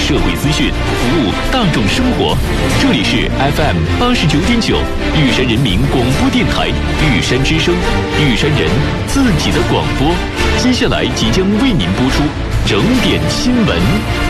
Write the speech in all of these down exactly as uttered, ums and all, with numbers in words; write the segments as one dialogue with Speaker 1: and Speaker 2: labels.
Speaker 1: 社会资讯，服务大众生活。这里是 F M 八十九点九，玉山人民广播电台玉山之声，玉山人自己的广播。接下来即将为您播出整点新闻。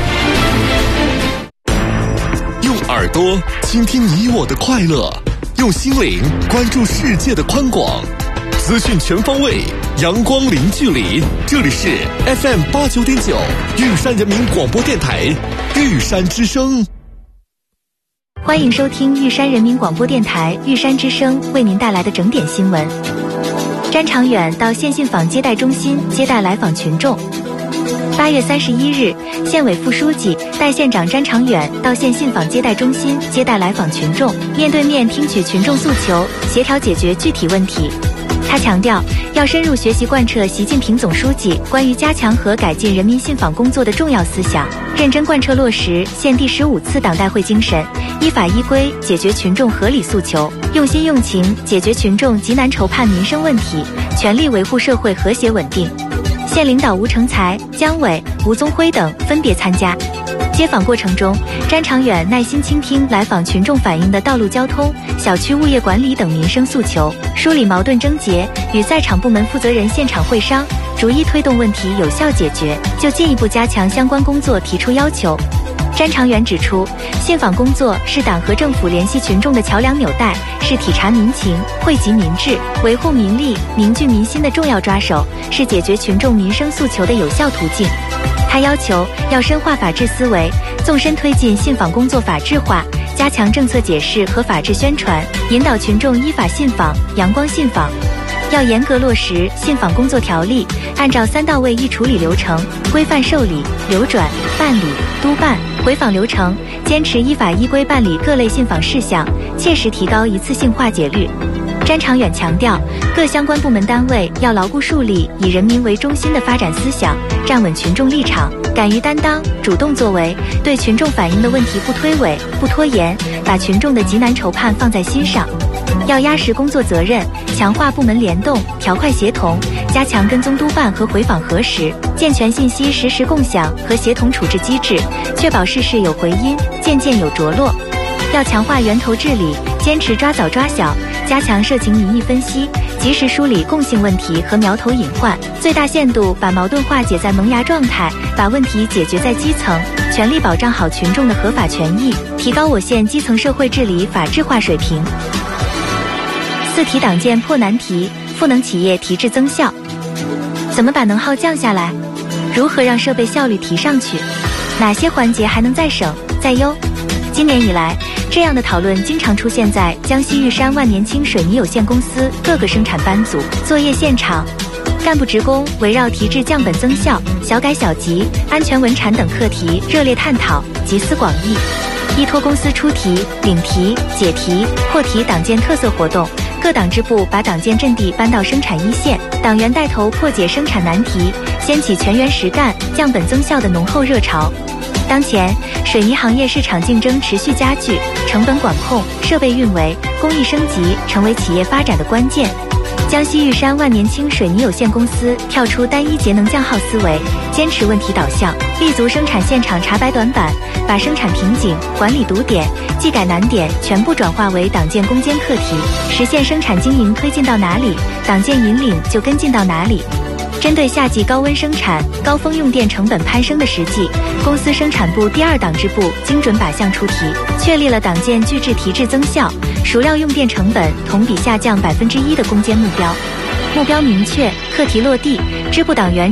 Speaker 2: 用耳朵倾听你我的快乐，用心灵关注世界的宽广。资讯全方位，阳光零距离。这里是 F M 八九点九，玉山人民广播电台玉山之声。
Speaker 3: 欢迎收听玉山人民广播电台玉山之声为您带来的整点新闻。詹长远到县信访接待中心接待来访群众。八月三十一日，县委副书记代县长詹长远到县信访接待中心接待来访群众，面对面听取群众诉求，协调解决具体问题。他强调，要深入学习贯彻习近平总书记关于加强和改进人民信访工作的重要思想，认真贯彻落实县第十五次党代会精神，依法依规解决群众合理诉求，用心用情解决群众急难愁盼民生问题，全力维护社会和谐稳定。县领导吴成才、姜伟、吴宗辉等分别参加。接访过程中，詹长远耐心倾听来访群众反映的道路交通、小区物业管理等民生诉求，梳理矛盾症结，与在场部门负责人现场会商，逐一推动问题有效解决，就进一步加强相关工作提出要求。詹长远指出，信访工作是党和政府联系群众的桥梁纽带，是体察民情、惠及民智、维护民利、凝聚民心的重要抓手，是解决群众民生诉求的有效途径。他要求要深化法治思维，纵深推进信访工作法治化，加强政策解释和法治宣传，引导群众依法信访、阳光信访。要严格落实信访工作条例，按照三到位一处理流程，规范受理、流转、办理、督办、回访流程，坚持依法依规办理各类信访事项，切实提高一次性化解率。詹长远强调，各相关部门单位要牢固树立以人民为中心的发展思想，站稳群众立场，敢于担当，主动作为，对群众反映的问题不推诿、不拖延，把群众的急难愁盼放在心上。要压实工作责任，强化部门联动、调快协同，加强跟踪督办和回访核实，健全信息实时共享和协同处置机制，确保事事有回音，件件有着落。要强化源头治理，坚持抓早抓小，加强社情民意分析，及时梳理共性问题和苗头隐患，最大限度把矛盾化解在萌芽状态，把问题解决在基层，全力保障好群众的合法权益，提高我县基层社会治理法治化水平。四提党建破难题，赋能企业提质增效。怎么把能耗降下来？如何让设备效率提上去？哪些环节还能再省再优？今年以来，这样的讨论经常出现在江西玉山万年青水泥有限公司各个生产班组、作业现场，干部职工围绕提质降本增效、小改小急、安全稳产等课题热烈探讨，集思广益。依托公司出题、领题、解题、破题党建特色活动，各党支部把党建阵地搬到生产一线，党员带头破解生产难题，掀起全员实干、降本增效的浓厚热潮。当前，水泥行业市场竞争持续加剧，成本管控、设备运维、工艺升级成为企业发展的关键。江西玉山万年青水泥有限公司跳出单一节能降耗思维，坚持问题导向，立足生产现场查白短板，把生产瓶颈、管理堵点、技改难点全部转化为党建攻坚课题，实现生产经营推进到哪里，党建引领就跟进到哪里。针对夏季高温生产、高峰用电成本攀升的实际，公司生产部第二党支部精准靶向出题，确立了党建巨制提质增效、孰料用电成本同比下降百分之一的攻坚目标。目标明确，课题落地，支部党员